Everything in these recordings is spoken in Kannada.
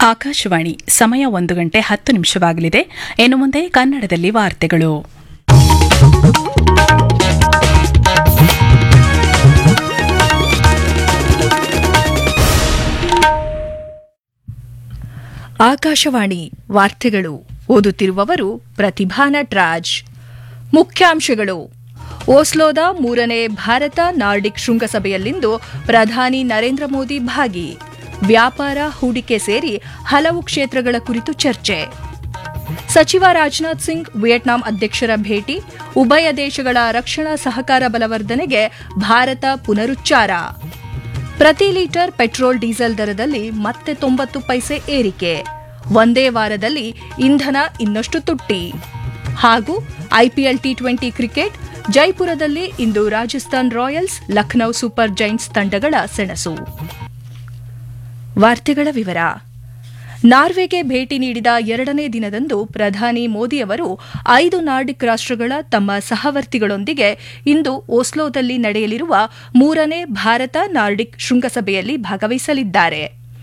ಆಕಾಶವಾಣಿ ಸಮಯ 1:10 ಇನ್ನು ಮುಂದೆ ಕನ್ನಡದಲ್ಲಿ ವಾರ್ತೆಗಳು. ಆಕಾಶವಾಣಿ ವಾರ್ತೆಗಳು ಓದುತ್ತಿರುವವರು ಪ್ರತಿಭಾ ನಟರಾಜ್. ಮುಖ್ಯಾಂಶಗಳು: ಓಸ್ಲೋದ 3ನೇ ಭಾರತ ನಾರ್ಡಿಕ್ ಶೃಂಗಸಭೆಯಲ್ಲಿಂದು ಪ್ರಧಾನಿ ನರೇಂದ್ರ ಮೋದಿ ಭಾಗಿ. ವ್ಯಾಪಾರ, ಹೂಡಿಕೆ ಸೇರಿ ಹಲವು ಕ್ಷೇತ್ರಗಳ ಕುರಿತು ಚರ್ಚೆ. ಸಚಿವ ರಾಜನಾಥ್ ಸಿಂಗ್ ವಿಯೆಟ್ನಾಂ ಅಧ್ಯಕ್ಷರ ಭೇಟಿ. ಉಭಯ ದೇಶಗಳ ರಕ್ಷಣಾ ಸಹಕಾರ ಬಲವರ್ಧನೆಗೆ ಭಾರತ ಪುನರುಚ್ಚಾರ. ಪ್ರತಿ ಲೀಟರ್ ಪೆಟ್ರೋಲ್ ಡೀಸೆಲ್ ದರದಲ್ಲಿ ಮತ್ತೆ 90 ಪೈಸೆ ಏರಿಕೆ. ಒಂದೇ ವಾರದಲ್ಲಿ ಇಂಧನ ಇನ್ನಷ್ಟು ತುಟ್ಟಿ. ಹಾಗೂ ಐಪಿಎಲ್ ಟಿ20 ಕ್ರಿಕೆಟ್. ಜೈಪುರದಲ್ಲಿ ಇಂದು Rajasthan Royals, Lucknow super Giants ತಂಡಗಳ ಸೆಣಸು. ವಾರ್ತೆಗಳ ವಿವರ. ನಾರ್ವೆಗೆ ಭೇಟಿ ನೀಡಿದ 2ನೇ ದಿನದಂದು ಪ್ರಧಾನಿ ಮೋದಿ ಅವರು 5 ನಾರ್ಡಿಕ್ ರಾಷ್ಟ್ರಗಳ ತಮ್ಮ ಸಹವರ್ತಿಗಳೊಂದಿಗೆ ಇಂದು ಓಸ್ಲೋದಲ್ಲಿ ನಡೆಯಲಿರುವ 3ನೇ ಭಾರತ ನಾರ್ಡಿಕ್ ಶೃಂಗಸಭೆಯಲ್ಲಿ ಭಾಗವಹಿಸಲಿದ್ದಾರೆ.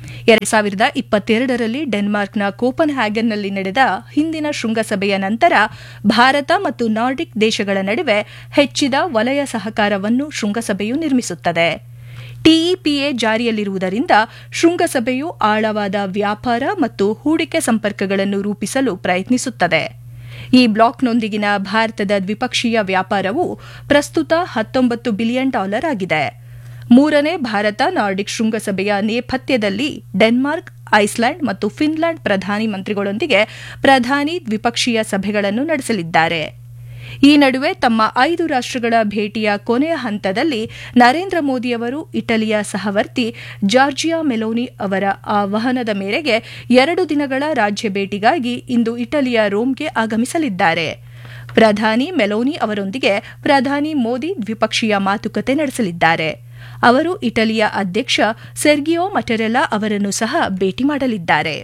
2022ರಲ್ಲಿ ಡೆನ್ಮಾರ್ಕ್ನ ಕೋಪನ್ ಹ್ಯಾಗನ್ನಲ್ಲಿ ನಡೆದ ಹಿಂದಿನ ಶೃಂಗಸಭೆಯ ನಂತರ ಭಾರತ ಮತ್ತು ನಾರ್ಡಿಕ್ ದೇಶಗಳ ನಡುವೆ ಹೆಚ್ಚಿದ ವಲಯ ಸಹಕಾರವನ್ನು ಶೃಂಗಸಭೆಯು ನಿರ್ಮಿಸುತ್ತದೆ. ಟಿಇಪಿಎ ಜಾರಿಯಲ್ಲಿರುವುದರಿಂದ ಶೃಂಗಸಭೆಯು ಆಳವಾದ ವ್ಯಾಪಾರ ಮತ್ತು ಹೂಡಿಕೆ ಸಂಪರ್ಕಗಳನ್ನು ರೂಪಿಸಲು ಪ್ರಯತ್ನಿಸುತ್ತದೆ. ಈ ಬ್ಲಾಕ್ನೊಂದಿಗಿನ ಭಾರತದ ದ್ವಿಪಕ್ಷೀಯ ವ್ಯಾಪಾರವು ಪ್ರಸ್ತುತ $19 ಬಿಲಿಯನ್ ಆಗಿದೆ. 3ನೇ ಭಾರತ ನಾರ್ಡಿಕ್ ಶೃಂಗಸಭೆಯ ನೇಪಥ್ಯದಲ್ಲಿ ಡೆನ್ಮಾರ್ಕ್, ಐಸ್ಲ್ಯಾಂಡ್ ಮತ್ತು ಫಿನ್ಲ್ಯಾಂಡ್ ಪ್ರಧಾನಿ ಮಂತ್ರಿಗಳೊಂದಿಗೆ ಪ್ರಧಾನಿ ದ್ವಿಪಕ್ಷೀಯ ಸಭೆಗಳನ್ನು ನಡೆಸಲಿದ್ದಾರೆ. ಈ ನಡುವೆ ತಮ್ಮ 5 ರಾಷ್ಟ್ರಗಳ ಭೇಟಿಯ ಕೊನೆಯ ಹಂತದಲ್ಲಿ ನರೇಂದ್ರ ಮೋದಿಯವರು ಇಟಲಿಯ ಸಹವರ್ತಿ ಜಾರ್ಜಿಯಾ ಮೆಲೋನಿ ಅವರ ಆಹ್ವಾನದ ಮೇರೆಗೆ 2 ದಿನಗಳ ರಾಜ್ಯ ಭೇಟಿಗಾಗಿ ಇಂದು ಇಟಲಿಯ ರೋಮ್ಗೆ ಆಗಮಿಸಲಿದ್ದಾರೆ. ಪ್ರಧಾನಿ ಮೆಲೋನಿ ಅವರೊಂದಿಗೆ ಪ್ರಧಾನಿ ಮೋದಿ ದ್ವಿಪಕ್ಷೀಯ ಮಾತುಕತೆ ನಡೆಸಲಿದ್ದಾರೆ. ಅವರು ಇಟಲಿಯ ಅಧ್ಯಕ್ಷ ಸೆರ್ಗಿಯೋ ಮಟೆರೆಲ್ಲಾ ಅವರನ್ನು ಸಹ ಭೇಟಿ ಮಾಡಲಿದ್ದಾರೆ.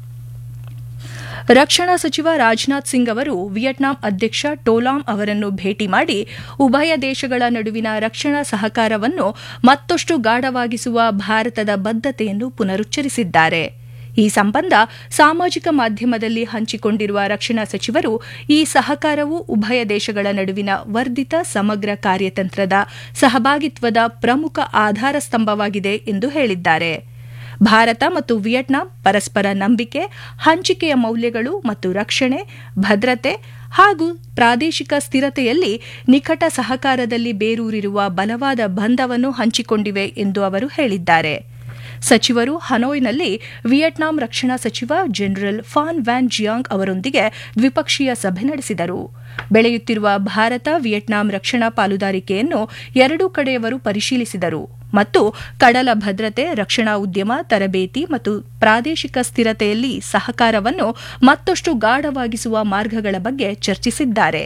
ರಕ್ಷಣಾ ಸಚಿವ ರಾಜನಾಥ್ ಸಿಂಗ್ ಅವರು ವಿಯೆಟ್ನಾಂ ಅಧ್ಯಕ್ಷ ಟೋಲಾಮ್ ಅವರನ್ನು ಭೇಟಿ ಮಾಡಿ ಉಭಯ ದೇಶಗಳ ನಡುವಿನ ರಕ್ಷಣಾ ಸಹಕಾರವನ್ನು ಮತ್ತಷ್ಟು ಗಾಢವಾಗಿಸುವ ಭಾರತದ ಬದ್ಧತೆಯನ್ನು ಪುನರುಚ್ಚರಿಸಿದ್ದಾರೆ. ಈ ಸಂಬಂಧ ಸಾಮಾಜಿಕ ಮಾಧ್ಯಮದಲ್ಲಿ ಹಂಚಿಕೊಂಡಿರುವ ರಕ್ಷಣಾ ಸಚಿವರು, ಈ ಸಹಕಾರವು ಉಭಯ ದೇಶಗಳ ನಡುವಿನ ವರ್ಧಿತ ಸಮಗ್ರ ಕಾರ್ಯತಂತ್ರದ ಸಹಭಾಗಿತ್ವದ ಪ್ರಮುಖ ಆಧಾರ ಸ್ತಂಭವಾಗಿದೆ ಎಂದು ಹೇಳಿದ್ದಾರೆ. ಭಾರತ ಮತ್ತು ವಿಯೆಟ್ನಾಂ ಪರಸ್ಪರ ನಂಬಿಕೆ, ಹಂಚಿಕೆಯ ಮೌಲ್ಯಗಳು ಮತ್ತು ರಕ್ಷಣೆ, ಭದ್ರತೆ ಹಾಗೂ ಪ್ರಾದೇಶಿಕ ಸ್ಥಿರತೆಯಲ್ಲಿ ನಿಕಟ ಸಹಕಾರದಲ್ಲಿ ಬೇರೂರಿರುವ ಬಲವಾದ ಬಂಧವನ್ನು ಹಂಚಿಕೊಂಡಿವೆ ಎಂದು ಅವರು ಹೇಳಿದ್ದಾರೆ. ಸಚಿವರು ಹನೋಯ್ನಲ್ಲಿ ವಿಯೆಟ್ನಾಂ ರಕ್ಷಣಾ ಸಚಿವ ಜನರಲ್ ಫಾನ್ ವ್ಯಾನ್ ಜಿಯಾಂಗ್ ಅವರೊಂದಿಗೆ ದ್ವಿಪಕ್ಷೀಯ ಸಭೆ ನಡೆಸಿದರು. ಬೆಳೆಯುತ್ತಿರುವ ಭಾರತ ವಿಯೆಟ್ನಾಂ ರಕ್ಷಣಾ ಪಾಲುದಾರಿಕೆಯನ್ನು ಎರಡೂ ಕಡೆಯವರು ಪರಿಶೀಲಿಸಿದರು ಮತ್ತು ಕಡಲ ಭದ್ರತೆ, ರಕ್ಷಣಾ ಉದ್ಯಮ, ತರಬೇತಿ ಮತ್ತು ಪ್ರಾದೇಶಿಕ ಸ್ಥಿರತೆಯಲ್ಲಿ ಸಹಕಾರವನ್ನು ಮತ್ತಷ್ಟು ಗಾಢವಾಗಿಸುವ ಮಾರ್ಗಗಳ ಬಗ್ಗೆ ಚರ್ಚಿಸಿದ್ದಾರೆ.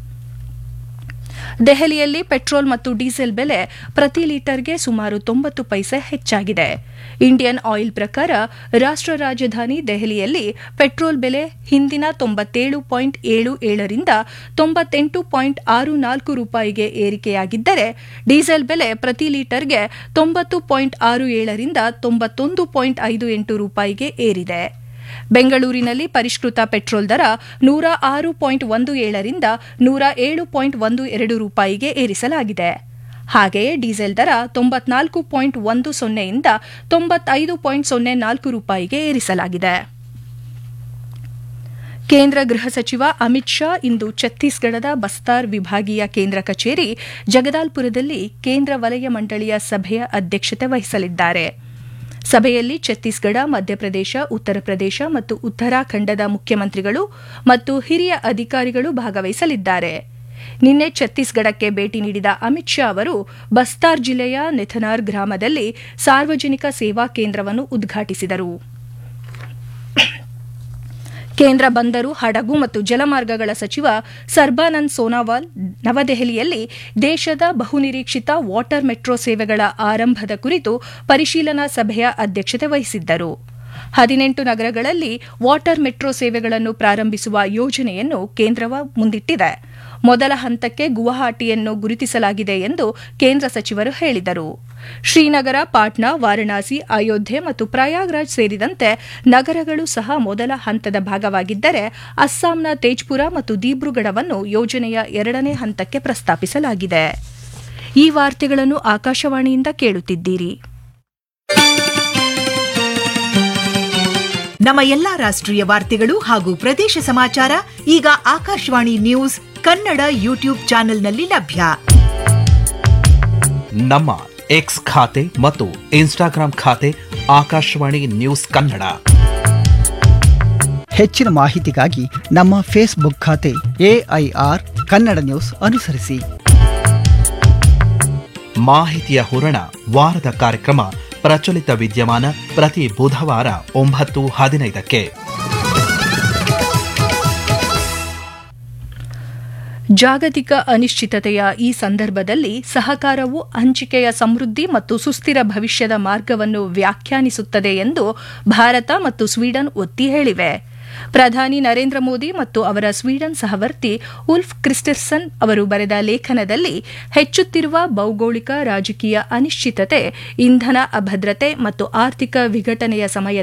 ದೆಹಲಿಯಲ್ಲಿ ಪೆಟ್ರೋಲ್ ಮತ್ತು ಡೀಸೆಲ್ ಬೆಲೆ ಪ್ರತಿ ಲೀಟರ್ಗೆ ಸುಮಾರು 90 ಪೈಸೆ ಹೆಚ್ಚಾಗಿದೆ. ಇಂಡಿಯನ್ ಆಯಿಲ್ ಪ್ರಕಾರ ರಾಷ್ಟ್ರ ರಾಜಧಾನಿ ದೆಹಲಿಯಲ್ಲಿ ಪೆಟ್ರೋಲ್ ಬೆಲೆ ಹಿಂದಿನ 97.77 ರಿಂದ 98.64 ರೂಪಾಯಿಗೆ ಏರಿಕೆಯಾಗಿದ್ದರೆ, ಡೀಸೆಲ್ ಬೆಲೆ ಪ್ರತಿ ಲೀಟರ್ಗೆ 90.67 ರಿಂದ 91.58 ರೂಪಾಯಿಗೆ ಏರಿದೆ. ಬೆಂಗಳೂರಿನಲ್ಲಿ ಪರಿಷ್ಕೃತ ಪೆಟ್ರೋಲ್ ದರ 106.17 ರಿಂದ 107.12 ರೂಪಾಯಿಗೆ ಏರಿಸಲಾಗಿದೆ. ಹಾಗೆಯೇ ಡೀಸೆಲ್ ದರ 94.10 ರಿಂದ 95.04 ರೂಪಾಯಿಗೆ ಏರಿಸಲಾಗಿದೆ. ಕೇಂದ್ರ ಗೃಹ ಸಚಿವ ಅಮಿತ್ ಶಾ ಇಂದು ಛತ್ತೀಸ್ಗಢದ ಬಸ್ತಾರ್ ವಿಭಾಗೀಯ ಕೇಂದ್ರ ಕಚೇರಿ ಜಗದಾಲ್ಪುರದಲ್ಲಿ ಕೇಂದ್ರ ವಲಯ ಮಂಡಳಿಯ ಸಭೆಯ ಅಧ್ಯಕ್ಷತೆ ವಹಿಸಲಿದ್ದಾರೆ. ಸಭೆಯಲ್ಲಿ ಛತ್ತೀಸ್ಗಢ, ಮಧ್ಯಪ್ರದೇಶ, ಉತ್ತರ ಪ್ರದೇಶ ಮತ್ತು ಉತ್ತರಾಖಂಡದ ಮುಖ್ಯಮಂತ್ರಿಗಳು ಮತ್ತು ಹಿರಿಯ ಅಧಿಕಾರಿಗಳು ಭಾಗವಹಿಸಲಿದ್ದಾರೆ. ನಿನ್ನೆ ಛತ್ತೀಸ್ಗಢಕ್ಕೆ ಭೇಟಿ ನೀಡಿದ ಅಮಿತ್ ಶಾ ಅವರು ಬಸ್ತಾರ್ ಜಿಲ್ಲೆಯ ನೆಥನಾರ್ ಗ್ರಾಮದಲ್ಲಿ ಸಾರ್ವಜನಿಕ ಸೇವಾ ಕೇಂದ್ರವನ್ನು ಉದ್ಘಾಟಿಸಿದರು. ಕೇಂದ್ರ ಬಂದರು, ಹಡಗು ಮತ್ತು ಜಲಮಾರ್ಗಗಳ ಸಚಿವ ಸರ್ಬಾನಂದ್ ಸೋನಾವಾಲ್ ನವದೆಹಲಿಯಲ್ಲಿ ದೇಶದ ಬಹುನಿರೀಕ್ಷಿತ ವಾಟರ್ ಮೆಟ್ರೋ ಸೇವೆಗಳ ಆರಂಭದ ಕುರಿತು ಪರಿಶೀಲನಾ ಸಭೆಯ ಅಧ್ಯಕ್ಷತೆ ವಹಿಸಿದ್ದರು. 18 ನಗರಗಳಲ್ಲಿ ವಾಟರ್ ಮೆಟ್ರೋ ಸೇವೆಗಳನ್ನು ಪ್ರಾರಂಭಿಸುವ ಯೋಜನೆಯನ್ನು ಕೇಂದ್ರವು ಮುಂದಿಟ್ಟಿದೆ. ಮೊದಲ ಹಂತಕ್ಕೆ ಗುವಾಹಟಿಯನ್ನು ಗುರುತಿಸಲಾಗಿದೆ ಎಂದು ಕೇಂದ್ರ ಸಚಿವರು ಹೇಳಿದರು. ಶ್ರೀನಗರ, ಪಾಟ್ನಾ, ವಾರಣಾಸಿ, ಅಯೋಧ್ಯೆ ಮತ್ತು ಪ್ರಯಾಗ್ರಾಜ್ ಸೇರಿದಂತೆ ನಗರಗಳು ಸಹ ಮೊದಲ ಹಂತದ ಭಾಗವಾಗಿದ್ದರೆ ಅಸ್ಸಾಂನ ತೇಜ್ಪುರ ಮತ್ತು ದಿಬ್ರುಗಢವನ್ನು ಯೋಜನೆಯ ಎರಡನೇ ಹಂತಕ್ಕೆ ಪ್ರಸ್ತಾಪಿಸಲಾಗಿದೆ. ಈ ವಾರ್ತೆಗಳನ್ನು ಆಕಾಶವಾಣಿಯಿಂದ ಕೇಳುತ್ತಿದ್ದೀರಿ. ನಮ್ಮ ಎಲ್ಲಾ ರಾಷ್ಟ್ರೀಯ ವಾರ್ತೆಗಳು ಹಾಗೂ ಪ್ರದೇಶ ಸಮಾಚಾರ ಈಗ ಆಕಾಶವಾಣಿ ನ್ಯೂಸ್ ಕನ್ನಡ ಯೂಟ್ಯೂಬ್ ಚಾನೆಲ್ನಲ್ಲಿ ಲಭ್ಯ. ನಮ್ಮ ಎಕ್ಸ್ ಖಾತೆ ಮತ್ತು ಇನ್ಸ್ಟಾಗ್ರಾಂ ಖಾತೆ ಆಕಾಶವಾಣಿ ನ್ಯೂಸ್ ಕನ್ನಡ. ಹೆಚ್ಚಿನ ಮಾಹಿತಿಗಾಗಿ ನಮ್ಮ ಫೇಸ್ಬುಕ್ ಖಾತೆ AIR ಕನ್ನಡ ನ್ಯೂಸ್ ಅನುಸರಿಸಿ. ಮಾಹಿತಿಯ ಹೂರಣ ವಾರದ ಕಾರ್ಯಕ್ರಮ ಪ್ರಚಲಿತ ವಿದ್ಯಮಾನ ಪ್ರತಿ ಬುಧವಾರ 9:15ಕ್ಕೆ. ಜಾಗತಿಕ ಅನಿಶ್ಚಿತತೆಯ ಈ ಸಂದರ್ಭದಲ್ಲಿ ಸಹಕಾರವು ಹಂಚಿಕೆಯ ಸಮೃದ್ಧಿ ಮತ್ತು ಸುಸ್ಥಿರ ಭವಿಷ್ಯದ ಮಾರ್ಗವನ್ನು ವ್ಯಾಖ್ಯಾನಿಸುತ್ತದೆ ಎಂದು ಭಾರತ ಮತ್ತು ಸ್ವೀಡನ್ ಒತ್ತಿ ಹೇಳಿವೆ. ಪ್ರಧಾನಿ ನರೇಂದ್ರ ಮೋದಿ ಮತ್ತು ಅವರ ಸ್ವೀಡನ್ ಸಹವರ್ತಿ ಉಲ್ಫ್ ಕ್ರಿಸ್ಟರ್ಸನ್ ಅವರು ಬರೆದ ಲೇಖನದಲ್ಲಿ ಹೆಚ್ಚುತ್ತಿರುವ ಭೌಗೋಳಿಕ ರಾಜಕೀಯ ಅನಿಶ್ಚಿತತೆ, ಇಂಧನ ಅಭದ್ರತೆ ಮತ್ತು ಆರ್ಥಿಕ ವಿಘಟನೆಯ ಸಮಯದಲ್ಲಿ